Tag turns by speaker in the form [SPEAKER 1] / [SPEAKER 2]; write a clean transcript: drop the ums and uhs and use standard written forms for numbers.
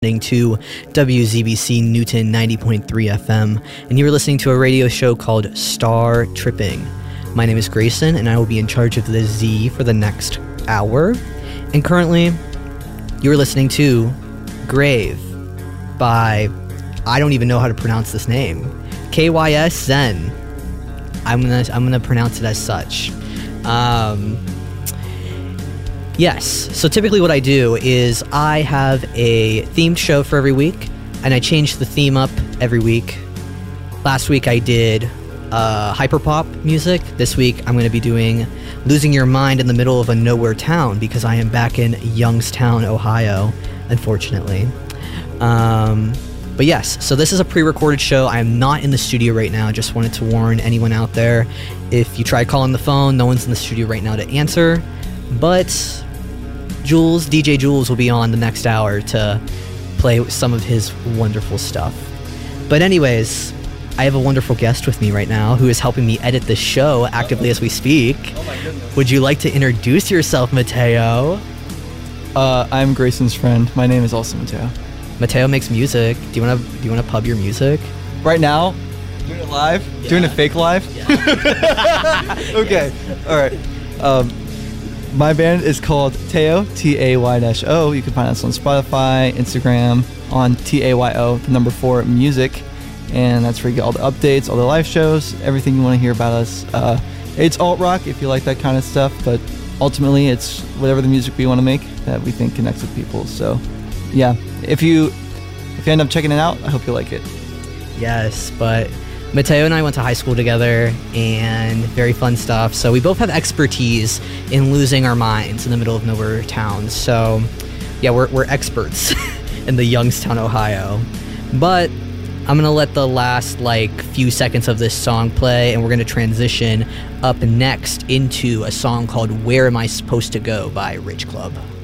[SPEAKER 1] listening to WZBC Newton 90.3 FM, and you are listening to a radio show called Star Tripping. My name is Grayson, and I will be in charge of the Z for the next hour. And currently, you are listening to Grave by, I don't even know how to pronounce this name, KYS Zen. I'm gonna pronounce it as such. Yes, so typically what I do is I have a themed show for every week, and I change the theme up every week. Last week I did hyperpop music. This week I'm going to be doing Losing Your Mind in the Middle of a Nowhere Town, because I am back in Youngstown, Ohio, unfortunately. But yes, so this is a pre-recorded show. I am not in the studio right now. Just wanted to warn anyone out there, if you try calling the phone, no one's in the studio right now to answer. But DJ Jules will be on the next hour to play some of his wonderful stuff. But anyways, I have a wonderful guest with me right now who is helping me edit the show actively as we speak.
[SPEAKER 2] Oh my goodness.
[SPEAKER 1] Would you like to introduce yourself, Mateo?
[SPEAKER 2] I'm Grayson's friend. My name is also Mateo.
[SPEAKER 1] Mateo makes music. Do you want to pub your music?
[SPEAKER 2] Right now? Doing it live?
[SPEAKER 1] Yeah.
[SPEAKER 2] Doing a fake live?
[SPEAKER 1] Yeah.
[SPEAKER 2] Okay. All right. My band is called Tayo, T-A-Y-O. You can find us on Spotify, Instagram, on T-A-Y-O, the number 4 music. And that's where you get all the updates, all the live shows, everything you want to hear about us. It's alt rock if you like that kind of stuff, but ultimately it's whatever the music we want to make that we think connects with people. So yeah, if you end up checking it out, I hope you like it.
[SPEAKER 1] Yes, but Mateo and I went to high school together, and very fun stuff. So we both have expertise in losing our minds in the middle of nowhere towns. So yeah, we're experts in the Youngstown, Ohio. But I'm gonna let the last few seconds of this song play, and we're gonna transition up next into a song called Where Am I Supposed to Go by Rich Club.